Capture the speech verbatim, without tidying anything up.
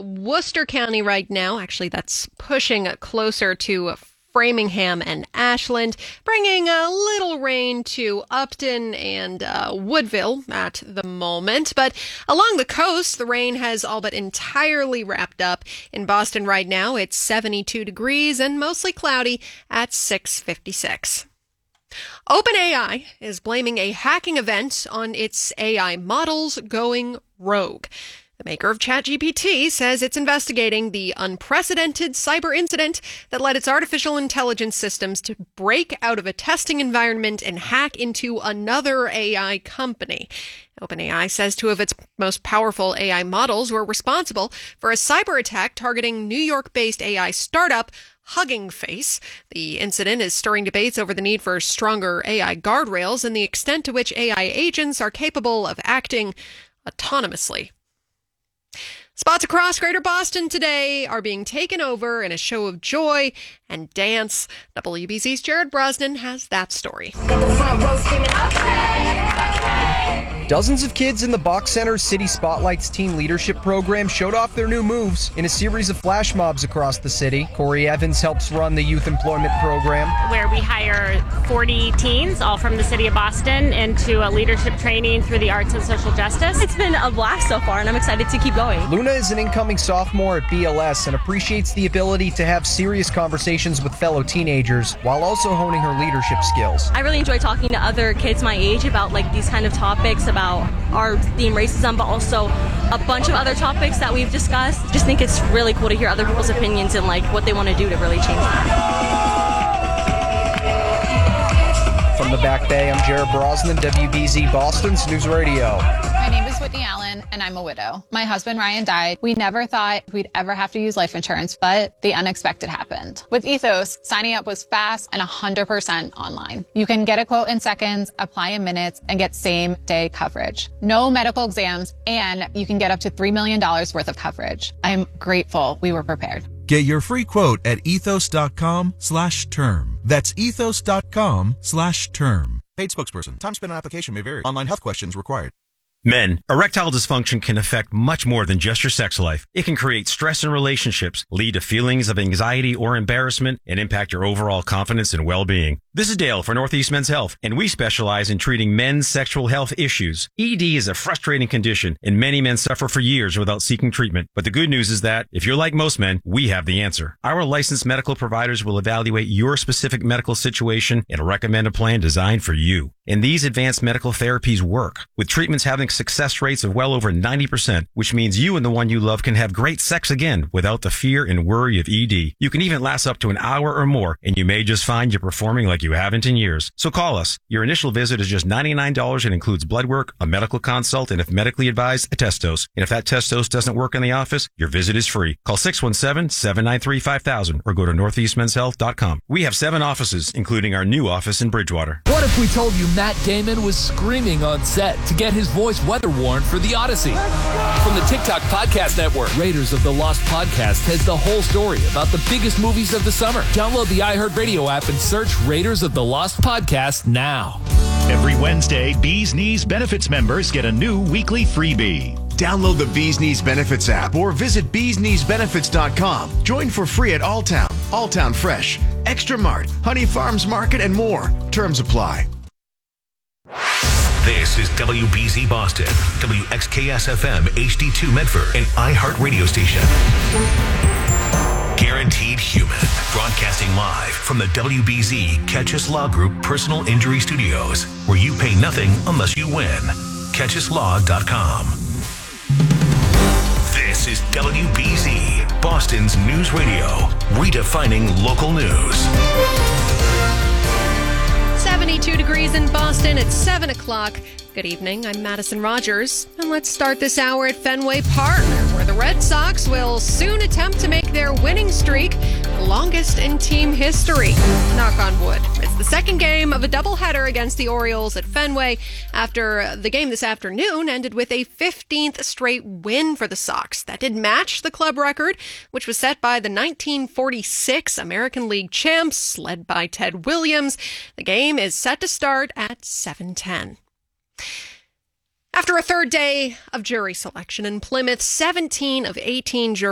Worcester County right now. Actually, that's pushing closer to Framingham and Ashland, bringing a little rain to Upton and uh, Woodville at the moment. But along the coast, the rain has all but entirely wrapped up. In Boston right now, it's seventy-two degrees and mostly cloudy at six fifty-six. OpenAI is blaming a hacking event on its A I models going rogue. The maker of ChatGPT says it's investigating the unprecedented cyber incident that led its artificial intelligence systems to break out of a testing environment and hack into another A I company. OpenAI says two of its most powerful A I models were responsible for a cyber attack targeting New York-based A I startup Hugging Face. The incident is stirring debates over the need for stronger A I guardrails and the extent to which A I agents are capable of acting autonomously. Spots across Greater Boston today are being taken over in a show of joy and dance. W B C's Jared Brosnan has that story. Dozens of kids in the Bach Center's City Spotlights teen leadership program showed off their new moves in a series of flash mobs across the city. Corey Evans helps run the youth employment program, where we hire forty teens, all from the city of Boston, into a leadership training through the arts and social justice. It's been a blast so far, and I'm excited to keep going. Luna is an incoming sophomore at B L S and appreciates the ability to have serious conversations with fellow teenagers while also honing her leadership skills. I really enjoy talking to other kids my age about like these kind of topics, about our theme racism, but also a bunch of other topics that we've discussed. Just think it's really cool to hear other people's opinions and like what they want to do to really change that. From the Back Bay, I'm Jared Brosnan, W B Z Boston's News Radio. My name is Whitney Allen, and I'm a widow. My husband, Ryan, died. We never thought we'd ever have to use life insurance, but the unexpected happened. With Ethos, signing up was fast and one hundred percent online. You can get a quote in seconds, apply in minutes, and get same-day coverage. No medical exams, and you can get up to three million dollars worth of coverage. I'm grateful we were prepared. Get your free quote at ethos.com slash term. That's ethos.com slash term. Paid spokesperson. Time spent on application may vary. Online health questions required. Men, erectile dysfunction can affect much more than just your sex life. It can create stress in relationships, lead to feelings of anxiety or embarrassment, and impact your overall confidence and well-being. This is Dale for Northeast Men's Health, and we specialize in treating men's sexual health issues. E D is a frustrating condition, and many men suffer for years without seeking treatment. But the good news is that, if you're like most men, we have the answer. Our licensed medical providers will evaluate your specific medical situation and recommend a plan designed for you. And these advanced medical therapies work, with treatments having success rates of well over ninety percent, which means you and the one you love can have great sex again without the fear and worry of E D. You can even last up to an hour or more, and you may just find you're performing like you haven't in years. So call us. Your initial visit is just ninety-nine dollars and includes blood work, a medical consult, and if medically advised, a test dose. And if that test dose doesn't work in the office, your visit is free. Call six one seven, seven nine three, five thousand or go to northeast men's health dot com. We have seven offices, including our new office in Bridgewater. What if we told you Matt Damon was screaming on set to get his voice weather warned for The Odyssey? From the TikTok Podcast Network, Raiders of the Lost Podcast has the whole story about the biggest movies of the summer. Download the iHeartRadio app and search Raiders of the Lost Podcast now. Every Wednesday, Bees Knees Benefits members get a new weekly freebie. Download the Bees Knees Benefits app or visit bees knees benefits dot com. Join for free at Alltown, Alltown Fresh, Extra Mart, Honey Farms Market, and more. Terms apply. This is W B Z Boston, W X K S F M H D two Medford, an iHeart radio station. Guaranteed Human, broadcasting live from the W B Z Catch Us Law Group Personal Injury Studios, where you pay nothing unless you win. catch us law dot com. This is W B Z, Boston's news radio, redefining local news. seventy-two degrees in Boston at seven o'clock. Good evening, I'm Madison Rogers, and let's start this hour at Fenway Park, where the Red Sox will soon attempt to make their winning streak the longest in team history. Knock on wood. It's the second game of a doubleheader against the Orioles at Fenway after the game this afternoon ended with a fifteenth straight win for the Sox. That did match the club record, which was set by the nineteen forty-six American League champs, led by Ted Williams. The game is set to start at seven ten. After a third day of jury selection in Plymouth, seventeen of eighteen jurors